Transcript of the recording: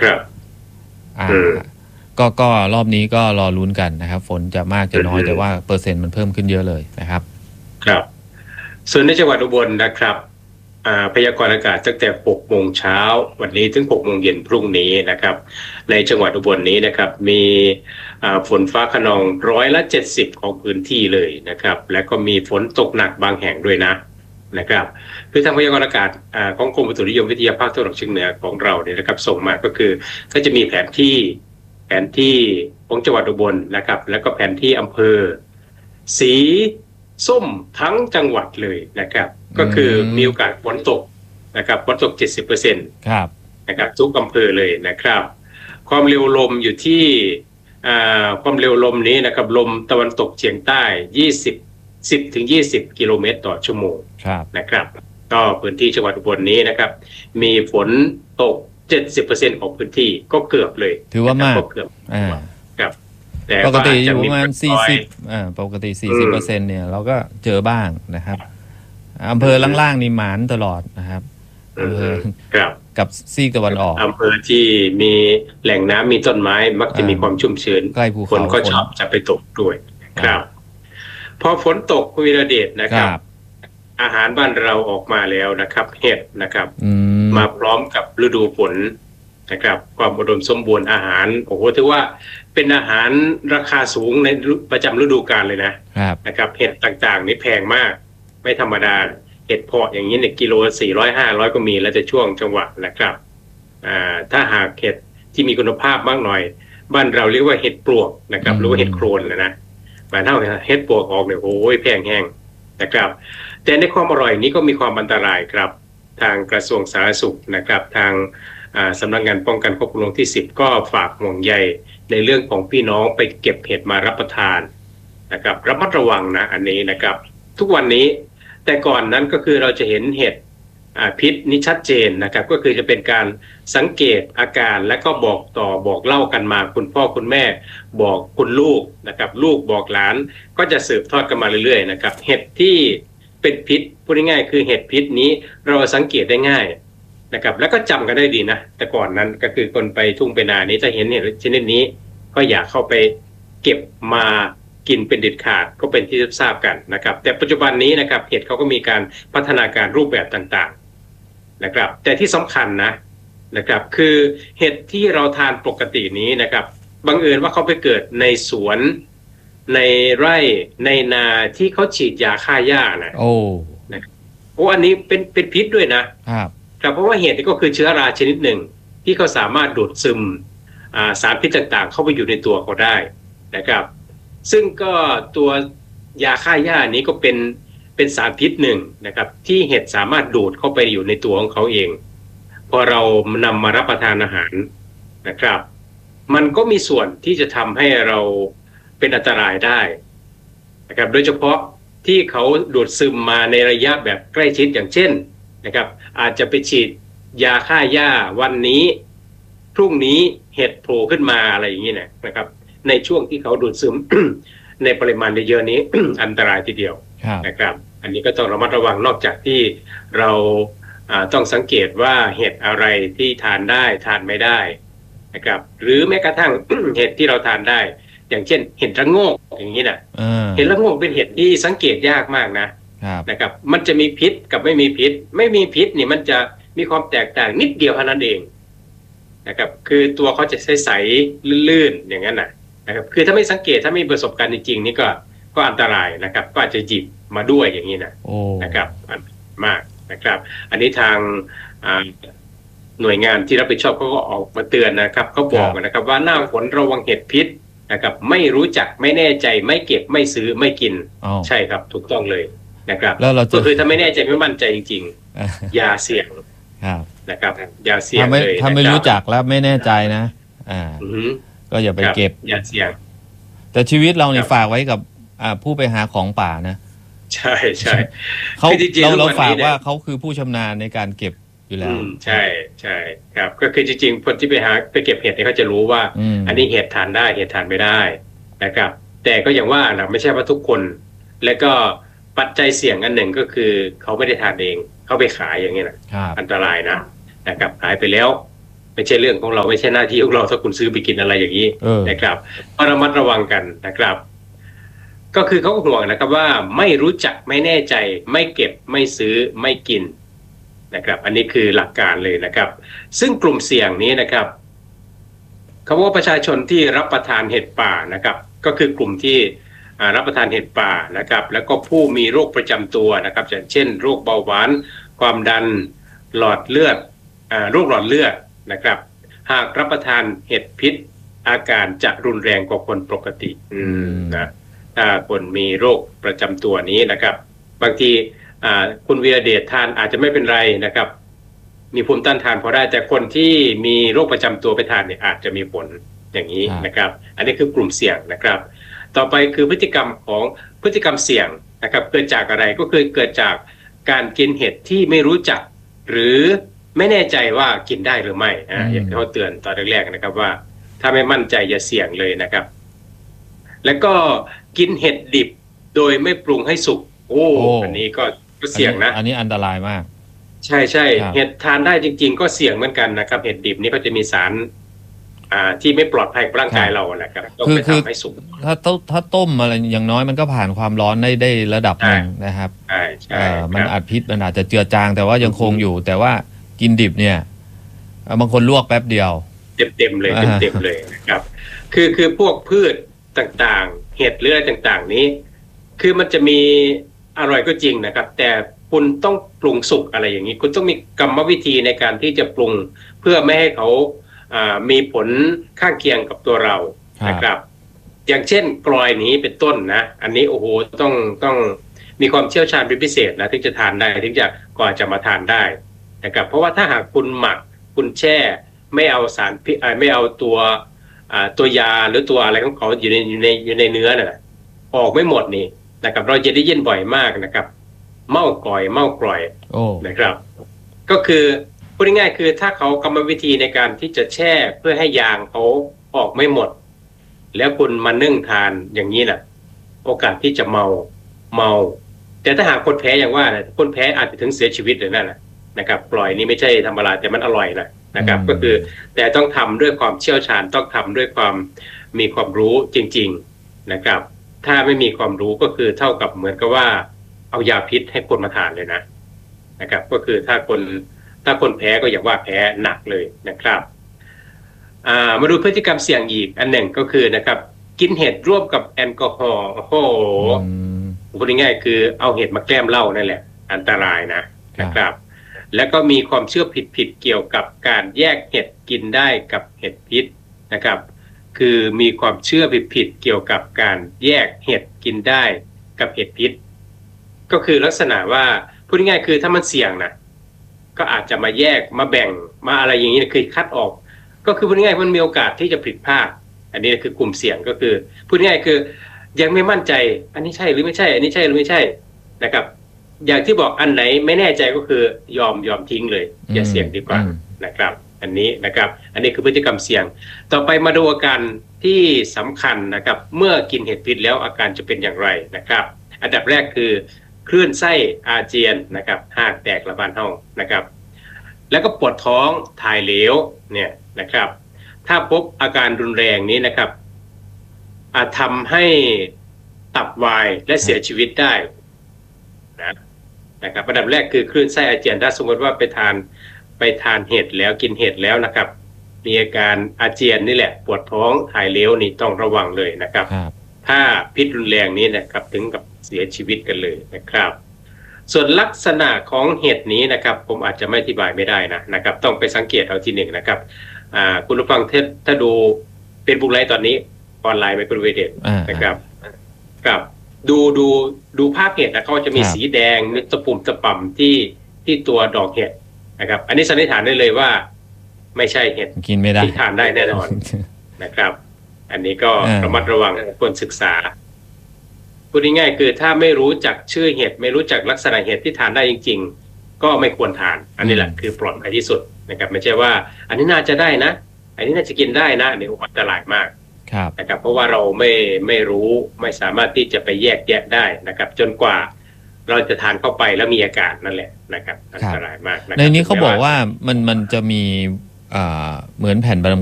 ครับก็รอบนี้ก็รอลุ้นกันนะครับฝนจะมากจะน้อยแต่ว่าเปอร์เซ็นต์มันเพิ่มขึ้นเยอะเลยนะครับครับส่วนในจังหวัดอุบลนะครับพยากรณ์อากาศตั้งแต่6 โมงเช้าวันนี้ถึง6 โมงเย็นพรุ่งนี้นะครับในจังหวัดอุบลนี้นะครับมีฝนฟ้าคะนอง70%ของพื้นที่เลยนะครับและก็มีฝนตกหนักบางแห่งด้วยนะครับคือทางพยากรณ์อากาศของกรมอุตุนิยมวิทยาภาคตะวันออกเฉียงเหนือของเราเนี่ยนะครับส่งมาก็คือก็จะมีแผนที่ของจังหวัดอุบลนะครับแล้วก็แผนที่อำเภอสีส้มทั้งจังหวัดเลยนะครับก็คือมีโอกาสฝนตกนะครับฝนตก 70% ครับนะครับทุกอำเภอเลยนะครับความเร็วลมอยู่ที่ความเร็วลมนี้นะครับลมตะวันตกเฉียงใต้10 ถึง 20 กิโลเมตรต่อชั่วโมงนะครับก็พื้นที่จังหวัดอุบลนี้นะครับมีฝนตก 70% ของพื้นที่ก็เกือบเลยถือว่ามากเกือบครับแต่ปกติอยู่ประมาณ40ปกติ 40% เนี่ยเราก็เจอบ้างนะครับอำเภอล่างๆนี่หมานตลอดนะครับอำเภอกับซีกตะวันออกอำเภอที่มีแหล่งน้ำมีต้นไม้มักจะมีความชุ่มชื้นใกล้ภูเขาฝนก็ชอบจะไปตกด้วยครับพอฝนตกคุณวีระเดชนะครับอาหารบ้านเราออกมาแล้วนะครับเห็ดนะครับมาพร้อมกับฤดูฝนนะครับความอุดมสมบูรณ์อาหารโอ้โหถือว่าเป็นอาหารราคาสูงในประจำฤดูกาลเลยนะครับเห็ดต่างๆนี่แพงมากไม่ธรรมดาเห็ดเพาะอย่างนี้เนี่ยกิโล400-500ก็มีแล้วแต่ช่วงจังหวะนะครับถ้าหากเห็ดที่มีคุณภาพมากหน่อยบ้านเราเรียกว่าเห็ดปลวกนะครับหรือว่าเห็ดโครนนะหมายถึงเห็ดปลวกออกเนี่ยโอ้ยแพงแห้งนะครับแต่ในความอร่อยนี้ก็มีความอันตรายครับทางกระทรวงสาธารณสุขนะครับทางสำนักงานป้องกันควบคุมโรคที่10ก็ฝากห่วงใยในเรื่องของพี่น้องไปเก็บเห็ดมารับประทานนะครับระมัดระวังนะอันนี้นะครับทุกวันนี้แต่ก่อนนั้นก็คือเราจะเห็นเห็ดพิษนี้ชัดเจนนะครับก็คือจะเป็นการสังเกตอาการและก็บอกเล่ากันมาคุณพ่อคุณแม่บอกคุณลูกนะครับลูกบอกหลานก็จะสืบทอดกันมาเรื่อยๆนะครับเห็ดที่เป็นพิษพูดง่ายๆคือเห็ดพิษนี้เราสังเกตได้ง่ายนะครับแล้วก็จำกันได้ดีนะแต่ก่อนนั้นก็คือคนไปทุ่งไปนานี้จะเห็นเห็ดชนิดนี้ก็อยากเข้าไปเก็บมากินเป็นเด็ดขาดก็เป็นที่ทราบกันนะครับแต่ปัจจุบันนี้นะครับเห็ดเขาก็มีการพัฒนาการรูปแบบต่างๆนะครับแต่ที่สำคัญนะครับคือเห็ดที่เราทานปกตินี้นะครับบังเอิญว่าเขาไปเกิดในสวนในไร่ในนาที่เขาฉีดยาฆ่าหญ้านะอันนี้เป็นพิษด้วยนะครับเพราะว่าเห็ดนี่ก็คือเชื้อราชนิดหนึ่งที่เขาสามารถดูดซึมสารพิษต่างๆเข้าไปอยู่ในตัวเขาได้นะครับซึ่งก็ตัวยาฆ่าหญ้านี้ก็เป็นสารพิษหนึ่งนะครับที่เห็ดสามารถดูดเข้าไปอยู่ในตัวของเขาเองพอเรานำมารับประทานอาหารนะครับมันก็มีส่วนที่จะทำให้เราเป็นอันตรายได้นะครับโดยเฉพาะที่เขาดูดซึมมาในระยะแบบใกล้ชิดอย่างเช่นนะครับอาจจะไปฉีดยาฆ่าหญ้าวันนี้พรุ่งนี้เห็ดโผล่ขึ้นมาอะไรอย่างนี้นะครับในช่วงที่เขาดูดซึม ในปริมาณเยอะนี้ อันตรายทีเดียวนะครับอันนี้ก็ต้องระมัดระวังนอกจากที่เราต้องสังเกตว่าเห็ดอะไรที่ทานได้ทานไม่ได้นะครับหรือแม้กระทั่ง เห็ดที่เราทานได้อย่างเช่นเห็ดระโงกอย่างนี้เห็ดระโงกเป็นเห็ดที่สังเกตยากมากนะครับมันจะมีพิษกับไม่มีพิษไม่มีพิษนี่มันจะมีความแตกต่างนิดเดียวเท่านั้นเองนะครับคือตัวเขาจะใสๆลื่นๆอย่างนั้นนะครับคือถ้าไม่สังเกตถ้าไม่มีประสบการณ์จริงๆนี่ก็อันตรายนะครับก็อาจจะหยิบมาด้วยอย่างนี้นะครับมากนะครับอันนี้ทางหน่วยงานที่รับผิดชอบเขาก็ออกมาเตือนนะครับเขาบอกนะครับว่าหน้าฝนระวังเห็ดพิษนะครับไม่รู้จักไม่แน่ใจไม่เก็บไม่ซื้อไม่กินใช่ครับถูกต้องเลยนะครับก็คือถ้าไม่แน่ใจไม่มั่นใจจริงๆอย่าเสี่ยงนะครับอย่าเสี่ยงเลยถ้าไม่รู้จักแล้วไม่แน่ใจนะก็อย่าไปเก็บอย่าเสี่ยงแต่ชีวิตเราเนี่ยฝากไว้กับผู้ไปหาของป่านะใช่ใช่เราฝากว่าเขาคือผู้ชำนาญในการเก็บอยู่แล้วใช่ใช่ครับก็คือจริงๆคนที่ไปเก็บเห็ดเนี่ยเขาจะรู้ว่าอันนี้เห็ดทานได้เห็ดทานไม่ได้นะครับแต่ก็อย่างว่านะไม่ใช่ว่าทุกคนและก็ปัจจัยเสี่ยงอันหนึ่งก็คือเขาไม่ได้ทานเองเขาไปขายอย่างนี้นะอันตรายนะครับขายไปแล้วไม่ใช่เรื่องของเราไม่ใช่หน้าที่ของเราถ้าคุณซื้อไปกินอะไรอย่างนี้นะครับก็ระมัดระวังกันนะครับก็คือเขาห่วงนะครับว่าไม่รู้จักไม่แน่ใจไม่เก็บไม่ซื้อไม่กินนะครับอันนี้คือหลักการเลยนะครับซึ่งกลุ่มเสี่ยงนี้นะครับเขาบอกว่าประชาชนที่รับประทานเห็ดป่านะครับก็คือกลุ่มที่รับประทานเห็ดป่านะครับแล้วก็ผู้มีโรคประจำตัวนะครับอย่างเช่นโรคเบาหวานความดันหลอดเลือดโรคหลอดเลือดนะครับหากรับประทานเห็ดพิษอาการจะรุนแรงกว่าคนปกตินะถ้าคนมีโรคประจำตัวนี้นะครับบางทีคุณวีระเดชทานอาจจะไม่เป็นไรนะครับมีภูมิต้านทานพอได้แต่คนที่มีโรคประจำตัวไปทานเนี่ยอาจจะมีผลอย่างนี้นะครับอันนี้คือกลุ่มเสี่ยงนะครับต่อไปคือพฤติกรรมเสี่ยงนะครับเกิดจากอะไรก็คือเกิดจากการกินเห็ดที่ไม่รู้จักหรือไม่แน่ใจว่ากินได้หรือไม่อย่างที่เขาเตือนตอนแรกๆนะครับว่าถ้าไม่มั่นใจอย่าเสี่ยงเลยนะครับแล้วก็กินเห็ดดิบโดยไม่ปรุงให้สุกอันนี้ก็เสี่ยงนะอันนี้อันตรายมากใช่เห็ดทานได้จริงๆก็เสี่ยงเหมือนกันนะครับเห็ดดิบนี่ก็จะมีสารที่ไม่ปลอดภัยกับร่างกายเรานะครับต้องไปทำให้สุกถ้าต้มอะไรอย่างน้อยมันก็ผ่านความร้อนได้ระดับหนึ่งนะครับใช่มันอัดพิษมันอาจจะเจือจางแต่ว่ายังคงอยู่แต่ว่ากินดิบเนี่ยบางคนลวกแป๊บเดียวเต็มเลยนะครับคือพวกพืชต่างๆเห็ดหรืออะไรต่างๆนี้คือมันจะมีอร่อยก็จริงนะครับแต่คุณต้องปรุงสุกอะไรอย่างนี้คุณต้องมีกรรมวิธีในการที่จะปรุงเพื่อไม่ให้เขามีผลข้างเคียงกับตัวเรานะครับอย่างเช่นกลอยนี้เป็นต้นนะอันนี้โอ้โหต้องมีความเชี่ยวชาญเป็นพิเศษนะถึงจะทานได้ถึงจะก่อนจะมาทานได้นะครับเพราะว่าถ้าหากคุณหมักคุณแช่ไม่เอาสารพิษไม่เอาตัวยาหรือตัวอะไรของเขาอยู่ในเนื้อน่ะออกไม่หมดนี่นะครับเราจะได้ยินบ่อยมากนะครับเม่ากร่อยนะครับก็คือพูดง่ายๆคือถ้าเขากรรมวิธีในการที่จะแช่เพื่อให้ยางเขาออกไม่หมดแล้วคุณมานึ่งทานอย่างนี้น่ะโอกาสที่จะเมาแต่ถ้าหากคนแพ้อย่างว่านะคนแพ้อาจจะถึงเสียชีวิตเลยนั่นแหละนะครับปล่อยนี่ไม่ใช่ธรรมดาแต่มันอร่อยนะครับก็คือแต่ต้องทำด้วยความเชี่ยวชาญต้องทำด้วยความมีความรู้จริงๆนะครับถ้าไม่มีความรู้ก็คือเท่ากับเหมือนกับว่าเอายาพิษให้คนมาทานเลยนะครับก็คือถ้าคนแพ้ก็อย่างว่าแพ้หนักเลยนะครับมาดูพฤติกรรมเสี่ยงอีกอันหนึ่งก็คือนะครับกินเห็ดร่วมกับแอลกอฮอล์โอ้โหพูดง่ายๆคือเอาเห็ดมาแกล้มเหล้านั่นแหละอันตรายนะครับแล้วก็มีความเชื่อผิดเกี่ยวกับการแยกเห็ดกินได้กับเห็ดพิษนะครับคือมีความเชื่อผิดเกี่ยวกับการแยกเห็ดกินได้กับเห็ดพิษก็คือลักษณะว่าพูดง่ายๆคือถ้ามันเสี่ยงนะก็อาจจะมาแยกมาแบ่งมาอะไรอย่างนี้คือคัดออกก็คือพูดง่ายๆมันมีโอกาสที่จะผิดพลาดอันนี้คือกลุ่มเสี่ยงก็คือพูดง่ายๆคือยังไม่มั่นใจอันนี้ใช่หรือไม่ใช่อันนี้ใช่หรือไม่ใช่นะครับอย่างที่บอกอันไหนไม่แน่ใจก็คือยอมทิ้งเลยอย่าเสี่ยงดีกว่านะครับอันนี้นะครับอันนี้คือพฤติกรรมเสี่ยงต่อไปมาดูอาการที่สำคัญนะครับเมื่อกินเห็ดพิษแล้วอาการจะเป็นอย่างไรนะครับอันดับแรกคือคลื่นไส้อาเจียนนะครับหากแตกระบาดห้องนะครับแล้วก็ปวดท้องถ่ายเหลวเนี่ยนะครับถ้าพบอาการรุนแรงนี้นะครับอาจทำให้ตับวายและเสียชีวิตได้นะครับอันดับแรกคือคลื่นไส้อาเจียนถ้าสมมติว่าไปทานเห็ดแล้วกินเห็ดแล้วนะครับมีอาการอาเจียนนี่แหละปวดท้องถ่ายเหลวนี่ต้องระวังเลยนะครับถ้าพิษรุนแรงนี้นะครับถึงกับเสียชีวิตกันเลยนะครับส่วนลักษณะของเห็ดนี้นะครับผมอาจจะไม่อธิบายไม่ได้นะครับต้องไปสังเกตเอาทีหนึ่งนะครับคุณผู้ฟังถ้าดูเป็นบุ๊กไลฟ์ตอนนี้ออนไลน์ไม่เป็นเวเดตนะครับกับดูภาพเห็ดนะเขาจะมีสีแดงมีตะปุ่มตะป่ำที่ตัวดอกเห็ดนะครับอันนี้สันนิษฐานได้เลยว่าไม่ใช่เห็ดกินไม่ได้ที่ทานได้แน่นอนนะครับอันนี้ก็ระมัดระวังควรศึกษาพูดง่ายๆคือถ้าไม่รู้จักชื่อเห็ดไม่รู้จักลักษณะเห็ดที่ทานได้จริงๆก็ไม่ควรทานอันนี้แหละคือปลอดภัยที่สุดนะครับไม่ใช่ว่าอันนี้น่าจะได้นะอันนี้น่าจะกินได้นะเนี่ยอันตรายมากนะครับเพราะว่าเราไม่รู้ไม่สามารถที่จะไปแยกแยะได้นะครับจนกว่าเราจะทานเข้าไปแล้วมีอาการนั่นแหละนะครับอันตรายมากในนี้เขาบอกว่ามันจะมีเหมือนแผ่นบาง